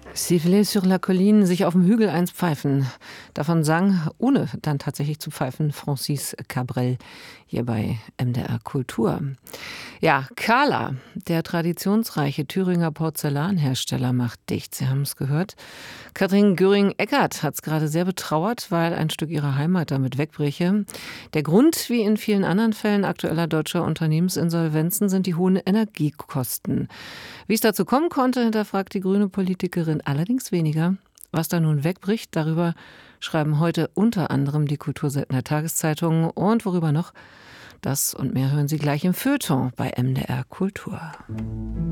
Siffler sur la colline, sich auf dem Hügel eins pfeifen. Davon sang, ohne dann tatsächlich zu pfeifen, Francis Cabrel hier bei MDR Kultur. Ja, Kala, der traditionsreiche Thüringer Porzellanhersteller, macht dicht. Sie haben es gehört. Katrin Göring-Eckardt hat es gerade sehr betrauert, weil ein Stück ihrer Heimat damit wegbreche. Der Grund, wie in vielen anderen Fällen aktueller deutscher Unternehmensinsolvenzen, sind die hohen Energiekosten. Wie es dazu kommen konnte, hinterfragt die grüne Politikerin allerdings weniger. Was da nun wegbricht, darüber schreiben heute unter anderem die Kulturseiten der Tageszeitungen. Und worüber noch? Das und mehr hören Sie gleich im Feuilleton bei MDR Kultur.